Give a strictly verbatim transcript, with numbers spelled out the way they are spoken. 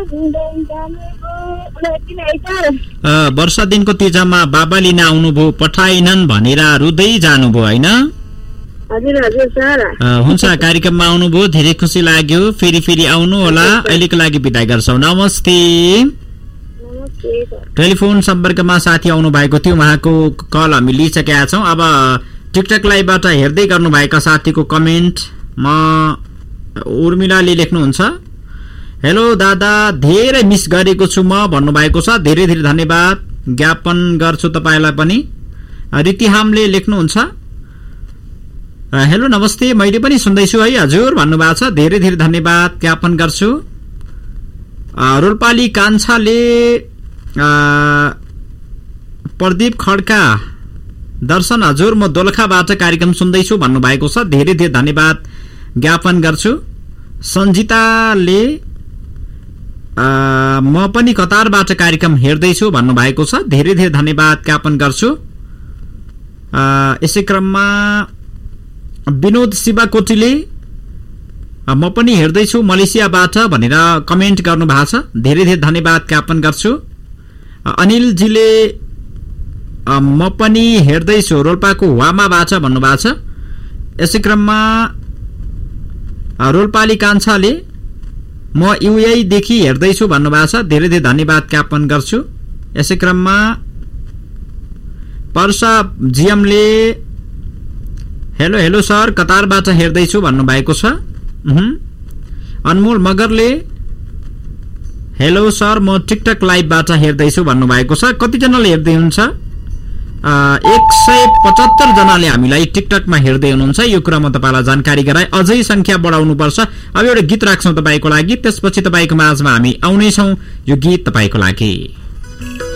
वर्षा दिनको तिजमा बाबा लिन आउनुभयो पठाइनन् भनेर रुँदै जानुभयो होइन? हुन्छ, कार्यक्रममा आउनुभयो, धेरै खुसी लाग्यो। फेरि फेरि आउनु होला। अहिलेको लागि बिदा गर्छौँ। नमस्ते। टेलिफोन सम्पर्कमा साथी आउनु भएको थियो, उहाँको कल हामी लिइसकेका छौँ। अब टिकटक लाइभबाट हेर्दै गर्नुभएका साथीको कमेन्ट म उर्मिलाले लेख्नुहुन्छ, हेलो दादा, धेरै मिस गरेको छु म भन्नुभएको छ। धेरै धेरै धन्यवाद ज्ञापन गर्छु तपाईँलाई पनि। रितिहामले लेख्नुहुन्छ, हेलो नमस्ते, मैले पनि सुन्दैछु है हजुर भन्नुभएको छ। धेरै धेरै धन्यवाद ज्ञापन गर्छु। रोल्पाली कान्छाले प्रदीप खड्का, दर्शन हजुर म दोलखाबाट कार्यक्रम सुन्दैछु भन्नुभएको छ। धेरै धेरै धन्यवाद ज्ञापन गर्छु। सञ्जिताले म पनि कतारबाट कार्यक्रम हेर्दैछु भन्नुभएको छ। धेरै धेरै धन्यवाद ज्ञापन गर्छु। यसै क्रममा विनोद शिवाकोटीले म पनि हेर्दैछु मलेसियाबाट भनेर कमेन्ट गर्नुभएको छ। धेरै धेरै धन्यवाद ज्ञापन गर्छु। अनिलजीले म पनि हेर्दैछु रोल्पाको वामाबाट भन्नुभएको छ। यसै क्रममा रोल्पाली कान्छाले म युएदेखि हेर्दैछु भन्नुभएको छ। धेरै धेरै धन्यवाद ज्ञापन गर्छु। यसै क्रममा पर्सा जिएमले हेलो हेलो सर कतारबाट हेर्दैछु भन्नुभएको छ। अनमोल मगरले हेलो सर म टिकटक लाइभबाट हेर्दैछु भन्नुभएको छ। कतिजनाले हेर्दै हुनुहुन्छ? एक सय पचहत्तर जनाले हामीलाई टिकटकमा हेर्दै हुनुहुन्छ। यो कुरा म तपाईँलाई जानकारी गराएँ। अझै संख्या बढाउनु पर्छ। अब एउटा गीत राख्छौँ तपाईँको लागि, त्यसपछि तपाईँको माझमा हामी आउनेछौँ। यो गीत तपाईँको लागि।